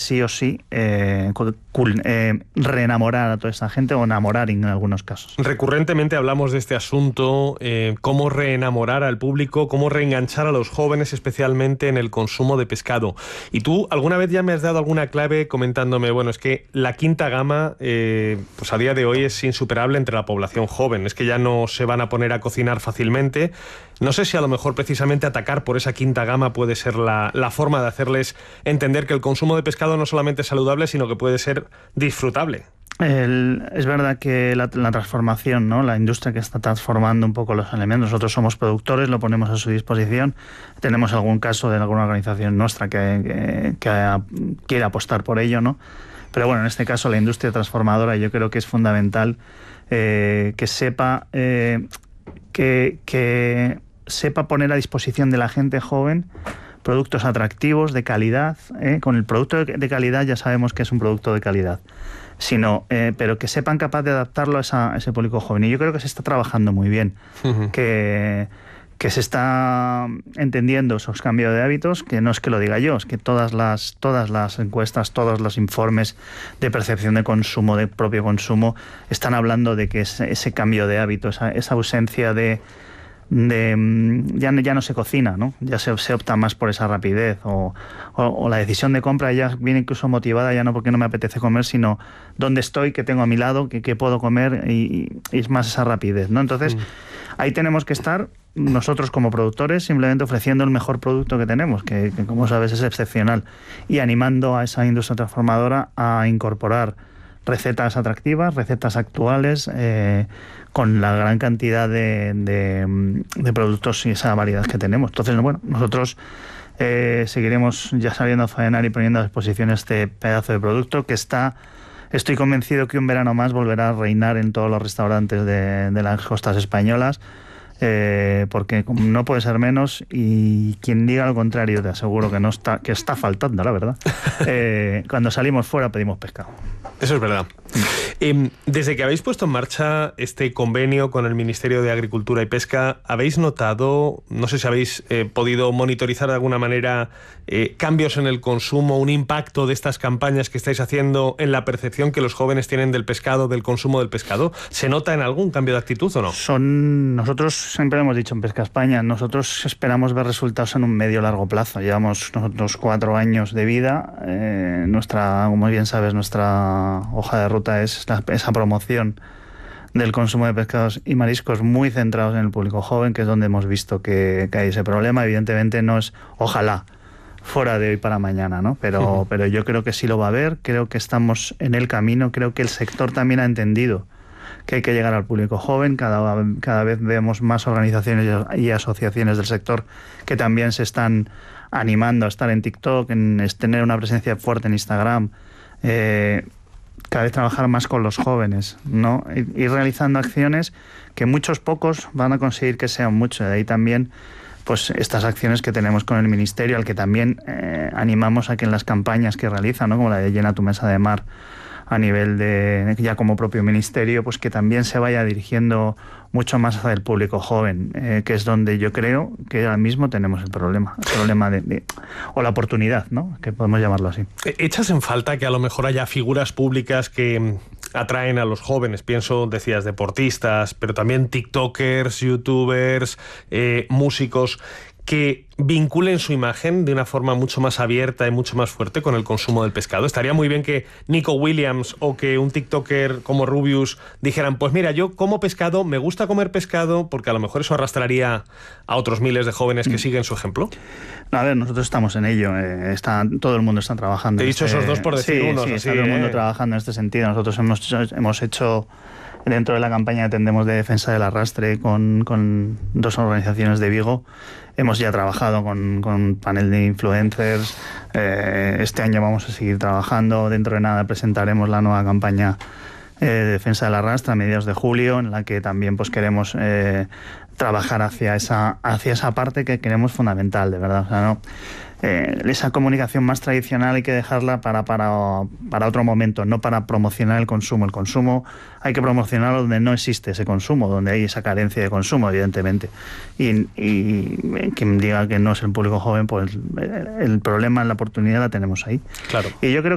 sí o sí reenamorar a toda esa gente o enamorar en algunos casos. Recurrentemente hablamos de este asunto, cómo reenamorar al público, cómo reenganchar a los jóvenes, especialmente en el consumo de pescado. Y tú alguna vez ya me has dado alguna clave comentándome, bueno, es que la quinta gama, pues a día de hoy es insuperable entre la población joven, es que ya no se van a poner a cocinar fácilmente. No sé si a lo mejor precisamente atacar por esa quinta gama puede ser la forma de hacerles entender que el consumo de pescado no solamente es saludable, sino que puede ser disfrutable. Es verdad que la transformación, ¿no? La industria que está transformando un poco los alimentos. Nosotros somos productores, lo ponemos a su disposición. Tenemos algún caso de alguna organización nuestra que quiere apostar por ello, ¿no? Pero bueno, en este caso la industria transformadora yo creo que es fundamental que sepa sepa poner a disposición de la gente joven productos atractivos, de calidad. Con el producto de calidad ya sabemos que es un producto de calidad, pero que sepan capaz de adaptarlo a ese público joven. Y yo creo que se está trabajando muy bien, que se está entendiendo esos cambios de hábitos, que no es que lo diga yo, es que todas las encuestas, todos los informes de percepción de consumo, de propio consumo, están hablando de que ese cambio de hábitos, esa ausencia ya no se cocina, ¿no? Ya se opta más por esa rapidez o la decisión de compra ya viene incluso motivada ya no porque no me apetece comer, sino dónde estoy, qué tengo a mi lado, qué puedo comer y es más esa rapidez, ¿no? Entonces ahí tenemos que estar nosotros como productores simplemente ofreciendo el mejor producto que tenemos, que como sabes es excepcional, y animando a esa industria transformadora a incorporar recetas atractivas, recetas actuales, con la gran cantidad de productos y esa variedad que tenemos. Entonces, bueno, nosotros seguiremos ya saliendo a faenar y poniendo a disposición este pedazo de producto que estoy convencido que un verano más volverá a reinar en todos los restaurantes de las costas españolas, porque no puede ser menos, y quien diga lo contrario te aseguro que está faltando, la verdad. Cuando salimos fuera pedimos pescado. Eso es verdad. Desde que habéis puesto en marcha este convenio con el Ministerio de Agricultura y Pesca, ¿habéis notado, no sé si habéis podido monitorizar de alguna manera cambios en el consumo, un impacto de estas campañas que estáis haciendo en la percepción que los jóvenes tienen del pescado, del consumo del pescado? ¿Se nota en algún cambio de actitud o no? Nosotros siempre hemos dicho en Pesca España, nosotros esperamos ver resultados en un medio-largo plazo. Llevamos nosotros 4 años de vida. Como bien sabes, nuestra hoja de ruta es esa promoción del consumo de pescados y mariscos muy centrados en el público joven, que es donde hemos visto que hay ese problema. Evidentemente no es, ojalá, fuera de hoy para mañana, ¿no? Pero yo creo que sí lo va a haber, creo que estamos en el camino, creo que el sector también ha entendido que hay que llegar al público joven. Cada vez vemos más organizaciones y asociaciones del sector que también se están animando a estar en TikTok, tener una presencia fuerte en Instagram, cada vez trabajar más con los jóvenes, ¿no? Ir realizando acciones que pocos van a conseguir que sean muchos. De ahí también pues estas acciones que tenemos con el Ministerio, al que también animamos a que en las campañas que realizan, ¿no? Como la de Llena tu mesa de mar, a nivel de ya como propio ministerio, pues que también se vaya dirigiendo mucho más hacia el público joven, que es donde yo creo que ahora mismo tenemos el problema o la oportunidad, ¿no? Que podemos llamarlo así. ¿Echas en falta que a lo mejor haya figuras públicas que atraen a los jóvenes? Pienso, decías, deportistas, pero también tiktokers, youtubers, músicos, que vinculen su imagen de una forma mucho más abierta y mucho más fuerte con el consumo del pescado. Estaría muy bien que Nico Williams o que un tiktoker como Rubius dijeran, pues mira, yo como pescado, me gusta comer pescado, porque a lo mejor eso arrastraría a otros miles de jóvenes que siguen su ejemplo. A ver, nosotros estamos en ello. Todo el mundo está trabajando. Te he dicho esos dos por decir unos. Sí, así, está todo el mundo trabajando en este sentido. Nosotros hemos hecho, dentro de la campaña que atendemos de defensa del arrastre con 2 organizaciones de Vigo, hemos ya trabajado con un panel de influencers. Este año vamos a seguir trabajando. Dentro de nada presentaremos la nueva campaña de defensa del arrastre a mediados de julio, en la que también pues queremos trabajar hacia esa parte que queremos fundamental, de verdad. O sea, ¿no? Esa comunicación más tradicional hay que dejarla para otro momento, no para promocionar el consumo. El consumo hay que promocionarlo donde no existe ese consumo, donde hay esa carencia de consumo, evidentemente. Y quien diga que no es el público joven, pues el problema, la oportunidad la tenemos ahí. Claro. Y yo creo